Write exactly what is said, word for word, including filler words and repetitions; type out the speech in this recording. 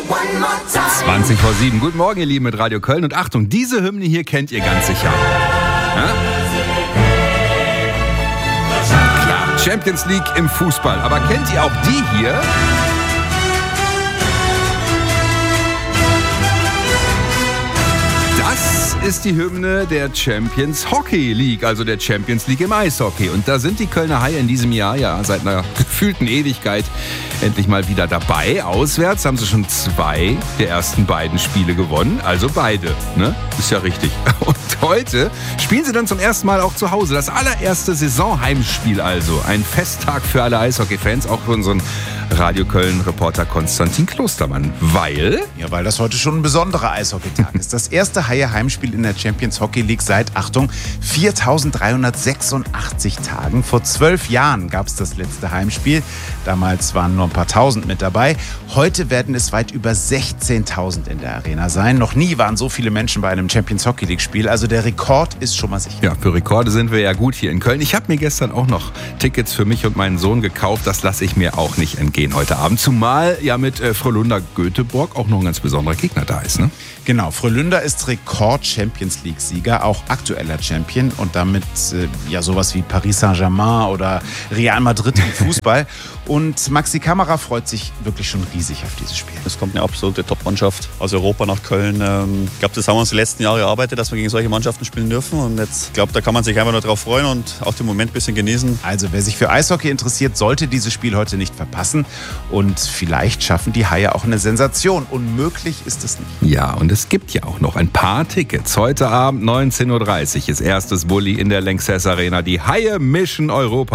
zwanzig vor sieben. Guten Morgen, ihr Lieben, mit Radio Köln. Und Achtung, diese Hymne hier kennt ihr ganz sicher. Ja? Klar, Champions League im Fußball. Aber kennt ihr auch die hier? Das ist die Hymne der Champions Hockey League, also der Champions League im Eishockey. Und da sind die Kölner Haie in diesem Jahr, ja, seit einer gefühlten Ewigkeit endlich mal wieder dabei. Auswärts haben sie schon zwei der ersten beiden Spiele gewonnen, also beide, ne? Ist ja richtig. Und heute spielen sie dann zum ersten Mal auch zu Hause. Das allererste Saisonheimspiel also. Ein Festtag für alle Eishockey-Fans, auch für unseren Radio Köln-Reporter Konstantin Klostermann. Weil? Ja, weil das heute schon ein besonderer Eishockeytag ist. Das erste Haie-Heimspiel in der Champions Hockey League seit, Achtung, viertausenddreihundertsechsundachtzig Tagen. Vor zwölf Jahren gab es das letzte Heimspiel. Damals waren nur ein paar Tausend mit dabei. Heute werden es weit über sechzehntausend in der Arena sein. Noch nie waren so viele Menschen bei einem Champions Hockey League Spiel. Also der Rekord ist schon mal sicher. Ja, für Rekorde sind wir ja gut hier in Köln. Ich habe mir gestern auch noch Tickets für mich und meinen Sohn gekauft. Das lasse ich mir auch nicht entgehen heute Abend. Zumal ja mit äh, Frölunda Göteborg auch noch ein ganz besonderer Gegner da ist, ne? Genau, Frölunda ist Rekord-Champions-League-Sieger, auch aktueller Champion und damit äh, ja sowas wie Paris Saint-Germain oder Real Madrid im Fußball. Und Maxi Kamera freut sich wirklich schon riesig auf dieses Spiel. Es kommt eine absolute Top-Mannschaft aus Europa nach Köln. Ähm, ich glaube, das haben wir uns die letzten Jahre erarbeitet, dass wir gegen solche Mannschaften spielen dürfen. Und jetzt, ich glaube, da kann man sich einfach nur drauf freuen und auch den Moment ein bisschen genießen. Also wer sich für Eishockey interessiert, sollte dieses Spiel heute nicht verpassen. Und vielleicht schaffen die Haie auch eine Sensation. Unmöglich ist es nicht. Ja, und es gibt ja auch noch ein paar Tickets. Heute Abend neunzehn Uhr dreißig ist erstes Bulli in der Lanxess Arena. Die Haie mischen Europa.